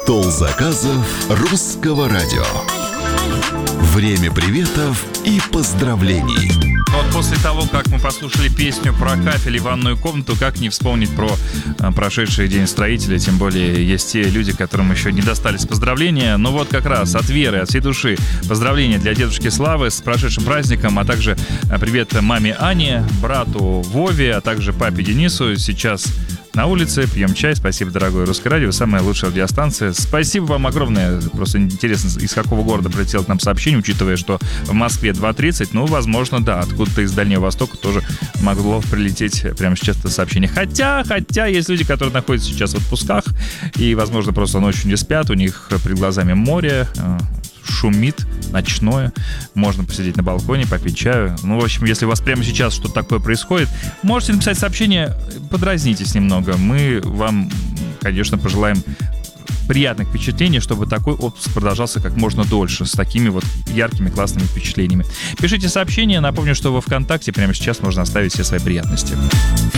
Стол заказов русского радио. Время приветов и поздравлений. Вот после того, как мы послушали песню про кафель и ванную комнату, как не вспомнить про прошедший день строителя, тем более есть те люди, которым еще не достались поздравления. Но вот как раз от Веры, от всей души поздравления для дедушки Славы с прошедшим праздником, а также привет маме Ане, брату Вове, а также папе Денису. Сейчас на улице, пьем чай. Спасибо, дорогое Русское радио, самая лучшая радиостанция. Спасибо вам огромное. Просто интересно, из какого города прилетело к нам сообщение, учитывая, что в Москве 2:30. Ну, возможно, да, откуда-то из Дальнего Востока тоже могло прилететь прямо сейчас это сообщение. Хотя есть люди, которые находятся сейчас в отпусках и, возможно, просто ночью не спят. У них перед глазами море, шумит, ночное. Можно посидеть на балконе, попить чаю. Ну, в общем, если у вас прямо сейчас что-то такое происходит, можете написать сообщение, подразнитесь немного. Мы вам, конечно, пожелаем приятных впечатлений, чтобы такой отпуск продолжался как можно дольше, с такими вот яркими, классными впечатлениями. Пишите сообщения. Напомню, что во ВКонтакте прямо сейчас можно оставить все свои приятности.